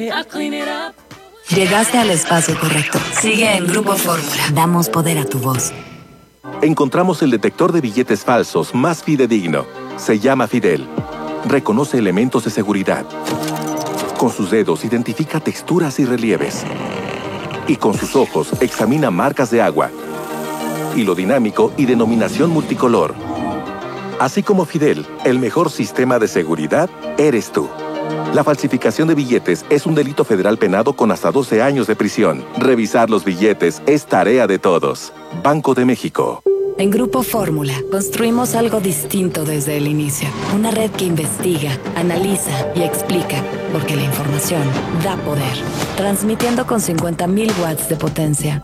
Llegaste al espacio correcto. Sigue en Grupo Fórmula. Damos poder a tu voz. Encontramos el detector de billetes falsos más fidedigno. Se llama Fidel. Reconoce elementos de seguridad. Con sus dedos identifica texturas y relieves. Y con sus ojos examina marcas de agua, hilo dinámico y denominación multicolor. Así como Fidel, el mejor sistema de seguridad eres tú. La falsificación de billetes es un delito federal penado con hasta 12 años de prisión. Revisar los billetes es tarea de todos. Banco de México. En Grupo Fórmula, construimos algo distinto desde el inicio. Una red que investiga, analiza y explica, porque la información da poder. Transmitiendo con 50.000 watts de potencia.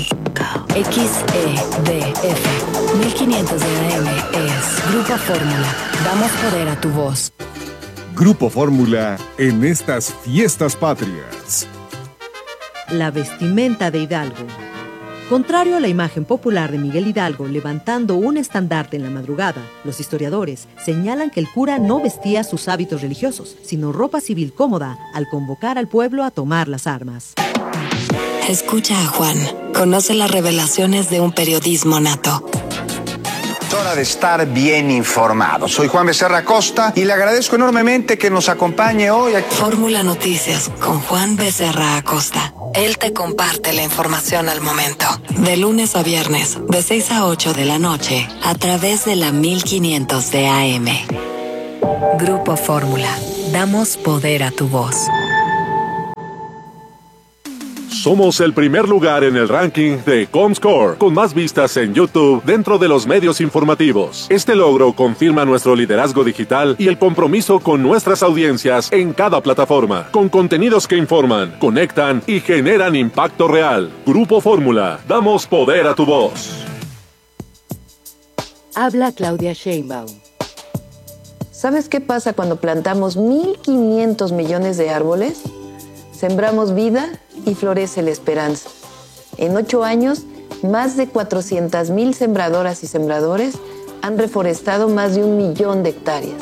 XEDF 1500 de AM es Grupo Fórmula. Damos poder a tu voz. Grupo Fórmula en estas fiestas patrias. La vestimenta de Hidalgo. Contrario a la imagen popular de Miguel Hidalgo levantando un estandarte en la madrugada, los historiadores señalan que el cura no vestía sus hábitos religiosos, sino ropa civil cómoda al convocar al pueblo a tomar las armas. Escucha a Juan. Conoce las revelaciones de un periodismo nato. Es hora de estar bien informado. Soy Juan Becerra Acosta y le agradezco enormemente que nos acompañe hoy aquí. Fórmula Noticias con Juan Becerra Acosta. Él te comparte la información al momento. De lunes a viernes, de 6 a 8 de la noche, a través de la 1500 de AM. Grupo Fórmula. Damos poder a tu voz. Somos el primer lugar en el ranking de Comscore, con más vistas en YouTube dentro de los medios informativos. Este logro confirma nuestro liderazgo digital y el compromiso con nuestras audiencias en cada plataforma, con contenidos que informan, conectan y generan impacto real. Grupo Fórmula, damos poder a tu voz. Habla Claudia Sheinbaum. ¿Sabes qué pasa cuando plantamos 1.500 millones de árboles? Sembramos vida y florece la esperanza. En 8 años, más de 400,000 sembradoras y sembradores han reforestado más de 1 millón de hectáreas.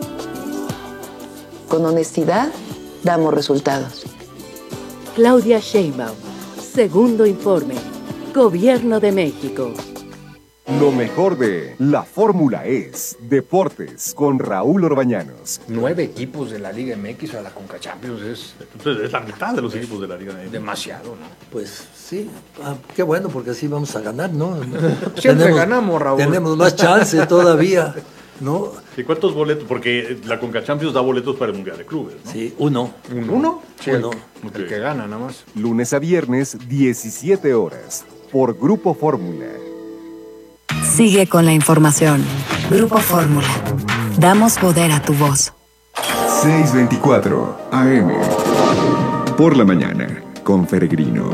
Con honestidad, damos resultados. Claudia Sheinbaum, segundo informe. Gobierno de México. Lo mejor de La Fórmula es Deportes con Raúl Orbañanos. 9 equipos de la Liga MX a la Conca Champions es la mitad de los equipos de la Liga MX. Demasiado, ¿no? Pues sí, qué bueno, porque así vamos a ganar, ¿no? Siempre ganamos, Raúl. Tenemos más chance todavía, ¿no? ¿Y cuántos boletos? Porque la Conca Champions da boletos para el Mundial de Clubes, ¿no? Sí, uno. ¿Uno? Sí, uno. El que gana, nada más. Lunes a viernes, 17 horas, por Grupo Fórmula. Sigue con la información. Grupo Fórmula. Damos poder a tu voz. 6:24 AM. Por la mañana, con Peregrino.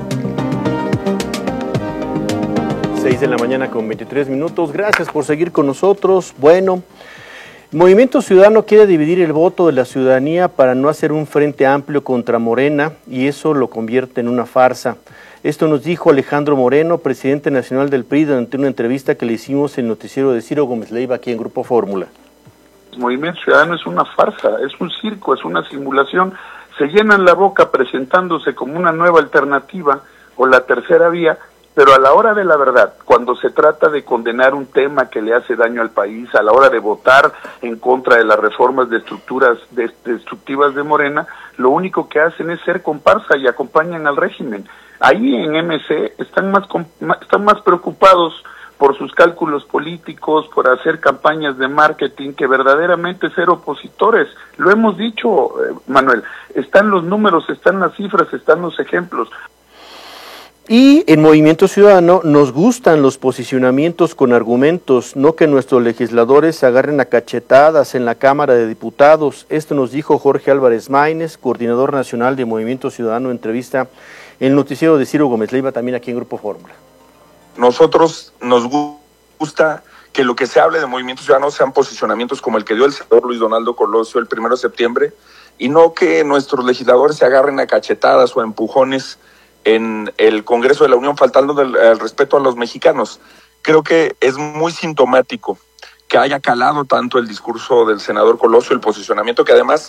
6 de la mañana con 23 minutos. Gracias por seguir con nosotros. Bueno, Movimiento Ciudadano quiere dividir el voto de la ciudadanía para no hacer un frente amplio contra Morena y eso lo convierte en una farsa. Esto nos dijo Alejandro Moreno, presidente nacional del PRI, durante una entrevista que le hicimos en el noticiero de Ciro Gómez Leiva aquí en Grupo Fórmula. El Movimiento Ciudadano es una farsa, es un circo, es una simulación. Se llenan la boca presentándose como una nueva alternativa o la tercera vía, pero a la hora de la verdad, cuando se trata de condenar un tema que le hace daño al país, a la hora de votar en contra de las reformas de estructuras destructivas de Morena, lo único que hacen es ser comparsa y acompañan al régimen. Ahí en MC están más preocupados por sus cálculos políticos, por hacer campañas de marketing, que verdaderamente ser opositores. Lo hemos dicho, Manuel, están los números, están las cifras, están los ejemplos. Y en Movimiento Ciudadano nos gustan los posicionamientos con argumentos, no que nuestros legisladores se agarren a cachetadas en la Cámara de Diputados. Esto nos dijo Jorge Álvarez Maínez, coordinador nacional de Movimiento Ciudadano, en entrevista en el noticiero de Ciro Gómez Leiva, también aquí en Grupo Fórmula. Nosotros nos gusta que lo que se hable de Movimiento Ciudadano sean posicionamientos como el que dio el senador Luis Donaldo Colosio el 1 de septiembre, y no que nuestros legisladores se agarren a cachetadas o a empujones en el Congreso de la Unión, faltando el respeto a los mexicanos. Creo que es muy sintomático que haya calado tanto el discurso del senador Colosio, el posicionamiento que además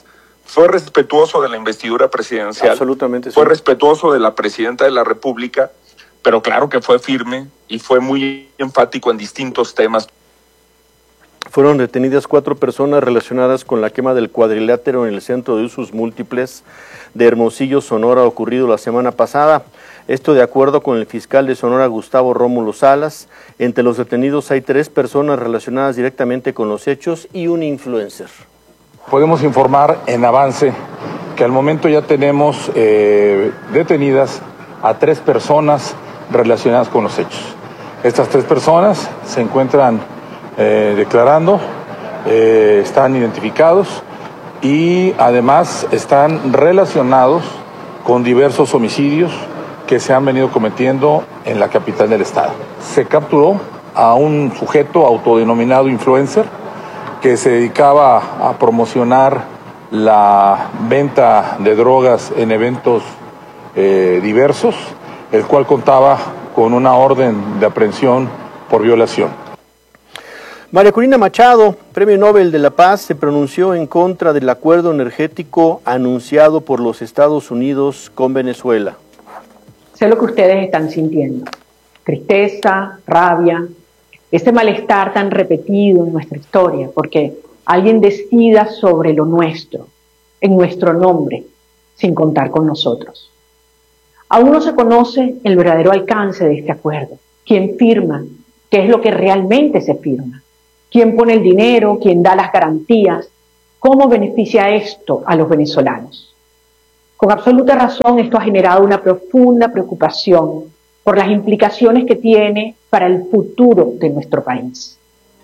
fue respetuoso de la investidura presidencial, absolutamente, sí. Fue respetuoso de la presidenta de la República, pero claro que fue firme y fue muy enfático en distintos temas. Fueron detenidas 4 personas relacionadas con la quema del cuadrilátero en el Centro de Usos Múltiples de Hermosillo, Sonora, ocurrido la semana pasada. Esto de acuerdo con el fiscal de Sonora, Gustavo Rómulo Salas. Entre los detenidos hay 3 personas relacionadas directamente con los hechos y un influencer. Podemos informar en avance que al momento ya tenemos detenidas a 3 personas relacionadas con los hechos. Estas 3 personas se encuentran declarando, están identificados y además están relacionados con diversos homicidios que se han venido cometiendo en la capital del estado. Se capturó a un sujeto autodenominado influencer que se dedicaba a promocionar la venta de drogas en eventos diversos, el cual contaba con una orden de aprehensión por violación. María Corina Machado, Premio Nobel de la Paz, se pronunció en contra del acuerdo energético anunciado por los Estados Unidos con Venezuela. Sé lo que ustedes están sintiendo, tristeza, rabia, este malestar tan repetido en nuestra historia, porque alguien decida sobre lo nuestro, en nuestro nombre, sin contar con nosotros. Aún no se conoce el verdadero alcance de este acuerdo, quién firma, qué es lo que realmente se firma, quién pone el dinero, quién da las garantías, cómo beneficia esto a los venezolanos. Con absoluta razón, esto ha generado una profunda preocupación por las implicaciones que tiene para el futuro de nuestro país.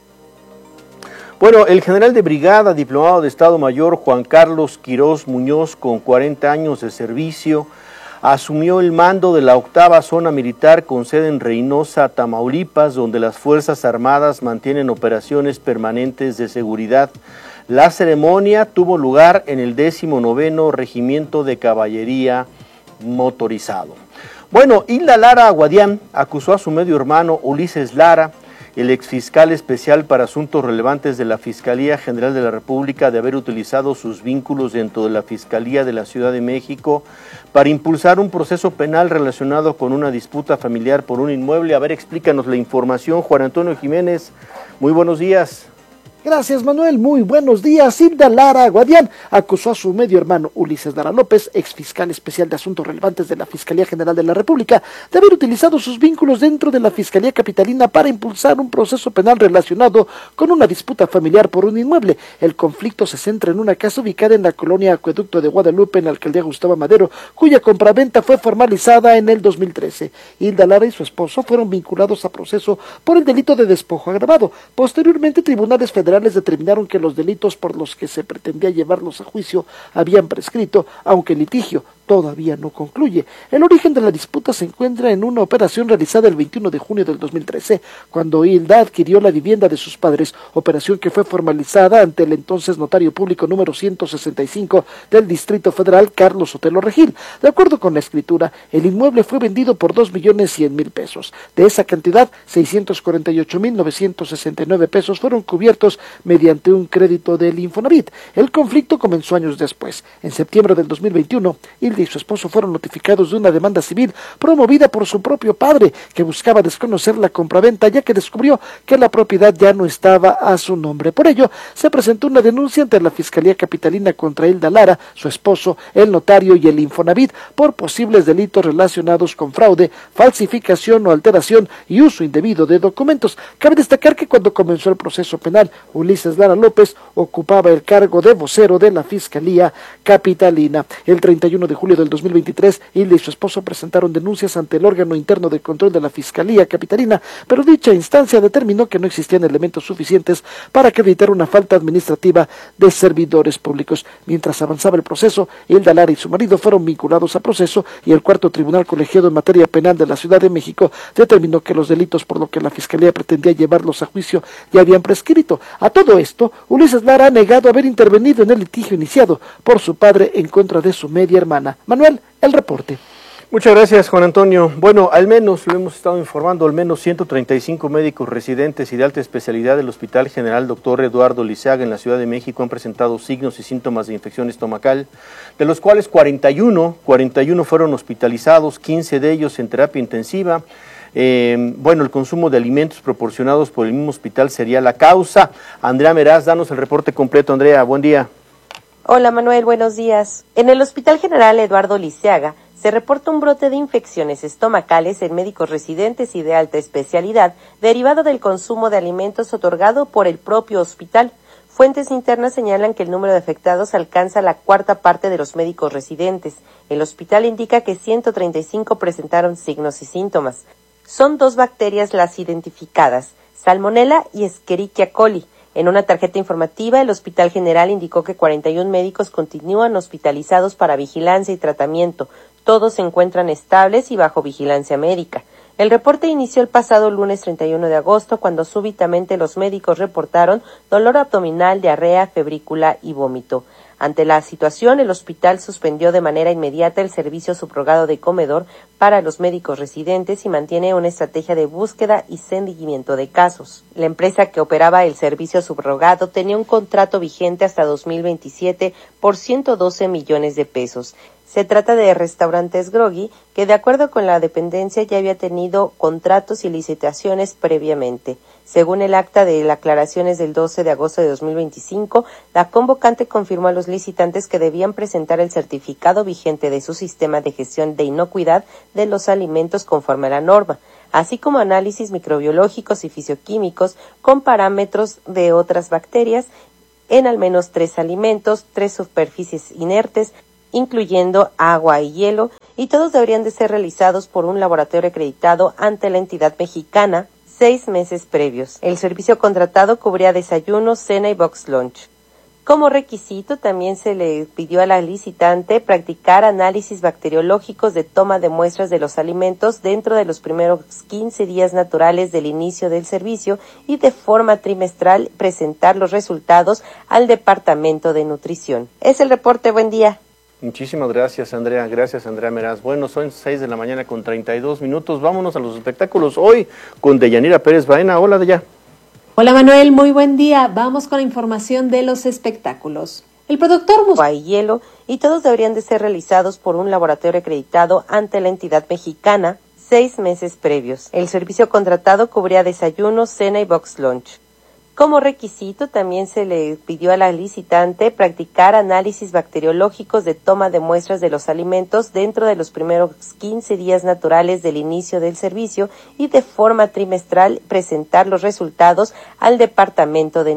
Bueno, el general de brigada, diplomado de Estado Mayor, Juan Carlos Quirós Muñoz, con 40 años de servicio, asumió el mando de la 8ª Zona Militar con sede en Reynosa, Tamaulipas, donde las Fuerzas Armadas mantienen operaciones permanentes de seguridad. La ceremonia tuvo lugar en el 19º Regimiento de Caballería Motorizado. Bueno, Hilda Lara Guadián acusó a su medio hermano Ulises Lara, el exfiscal especial para asuntos relevantes de la Fiscalía General de la República, de haber utilizado sus vínculos dentro de la Fiscalía de la Ciudad de México para impulsar un proceso penal relacionado con una disputa familiar por un inmueble. A ver, explícanos la información, Juan Antonio Jiménez. Muy buenos días. Gracias, Manuel. Muy buenos días. Hilda Lara Guadián acusó a su medio hermano Ulises Lara López, exfiscal especial de asuntos relevantes de la Fiscalía General de la República, de haber utilizado sus vínculos dentro de la Fiscalía Capitalina para impulsar un proceso penal relacionado con una disputa familiar por un inmueble. El conflicto se centra en una casa ubicada en la colonia Acueducto de Guadalupe, en la alcaldía Gustavo Madero, cuya compraventa fue formalizada en el 2013. Hilda Lara y su esposo fueron vinculados a proceso por el delito de despojo agravado. Posteriormente, tribunales federales determinaron que los delitos por los que se pretendía llevarlos a juicio habían prescrito, aunque el litigio todavía no concluye. El origen de la disputa se encuentra en una operación realizada el 21 de junio del 2013, cuando Hilda adquirió la vivienda de sus padres, operación que fue formalizada ante el entonces notario público número 165 del Distrito Federal, Carlos Sotelo Regil. De acuerdo con la escritura, el inmueble fue vendido por 2.100.000 pesos. De esa cantidad, 648.969 pesos fueron cubiertos mediante un crédito del Infonavit. El conflicto comenzó años después. En septiembre del 2021, Hilda y su esposo fueron notificados de una demanda civil promovida por su propio padre, que buscaba desconocer la compraventa ya que descubrió que la propiedad ya no estaba a su nombre. Por ello, se presentó una denuncia ante la Fiscalía Capitalina contra Hilda Lara, su esposo, el notario y el Infonavit por posibles delitos relacionados con fraude, falsificación o alteración y uso indebido de documentos. Cabe destacar que cuando comenzó el proceso penal, Ulises Lara López ocupaba el cargo de vocero de la Fiscalía Capitalina. El 31 de julio del 2023, Hilda y su esposo presentaron denuncias ante el órgano interno de control de la Fiscalía Capitalina, pero dicha instancia determinó que no existían elementos suficientes para acreditar una falta administrativa de servidores públicos. Mientras avanzaba el proceso, Hilda Lara y su marido fueron vinculados a proceso y el cuarto tribunal colegiado en materia penal de la Ciudad de México determinó que los delitos por los que la Fiscalía pretendía llevarlos a juicio ya habían prescrito. A todo esto, Ulises Lara ha negado haber intervenido en el litigio iniciado por su padre en contra de su media hermana. Manuel, el reporte. Muchas gracias, Juan Antonio. Bueno, al menos, lo hemos estado informando, al menos 135 médicos residentes y de alta especialidad del Hospital General Dr. Eduardo Liceaga en la Ciudad de México han presentado signos y síntomas de infección estomacal, de los cuales 41 fueron hospitalizados, 15 de ellos en terapia intensiva. El consumo de alimentos proporcionados por el mismo hospital sería la causa. Andrea Meraz, danos el reporte completo. Andrea, buen día. Hola Manuel, buenos días. En el Hospital General Eduardo Liceaga se reporta un brote de infecciones estomacales en médicos residentes y de alta especialidad derivado del consumo de alimentos otorgado por el propio hospital. Fuentes internas señalan que el número de afectados alcanza la cuarta parte de los médicos residentes. El hospital indica que 135 presentaron signos y síntomas. Son 2 bacterias las identificadas, Salmonella y Escherichia coli. En una tarjeta informativa, el Hospital General indicó que 41 médicos continúan hospitalizados para vigilancia y tratamiento. Todos se encuentran estables y bajo vigilancia médica. El reporte inició el pasado lunes 31 de agosto, cuando súbitamente los médicos reportaron dolor abdominal, diarrea, febrícula y vómito. Ante la situación, el hospital suspendió de manera inmediata el servicio subrogado de comedor para los médicos residentes y mantiene una estrategia de búsqueda y seguimiento de casos. La empresa que operaba el servicio subrogado tenía un contrato vigente hasta 2027 por 112 millones de pesos. Se trata de Restaurantes Groggy, que de acuerdo con la dependencia ya había tenido contratos y licitaciones previamente. Según el acta de las aclaraciones del 12 de agosto de 2025, la convocante confirmó a los licitantes que debían presentar el certificado vigente de su sistema de gestión de inocuidad de los alimentos conforme a la norma, así como análisis microbiológicos y fisioquímicos con parámetros de otras bacterias en al menos 3 alimentos, 3 superficies inertes, incluyendo agua y hielo, y todos deberían de ser realizados por un laboratorio acreditado ante la entidad mexicana 6 meses previos. El servicio contratado cubría desayuno, cena y box lunch. Como requisito, también se le pidió a la licitante practicar análisis bacteriológicos de toma de muestras de los alimentos dentro de los primeros 15 días naturales del inicio del servicio y de forma trimestral presentar los resultados al Departamento de Nutrición. Es el reporte, buen día. Muchísimas gracias, Andrea. Gracias, Andrea Meraz. Bueno, son 6 de la mañana con 32 minutos. Vámonos a los espectáculos hoy con Deyanira Pérez Baena. Hola, Deya. Hola, Manuel. Muy buen día. Vamos con la información de los espectáculos. El productor agua y hielo, y todos deberían de ser realizados por un laboratorio acreditado ante la entidad mexicana 6 meses previos. El servicio contratado cubría desayuno, cena y box lunch. Como requisito, también se le pidió a la licitante practicar análisis bacteriológicos de toma de muestras de los alimentos dentro de los primeros 15 días naturales del inicio del servicio y de forma trimestral presentar los resultados al Departamento de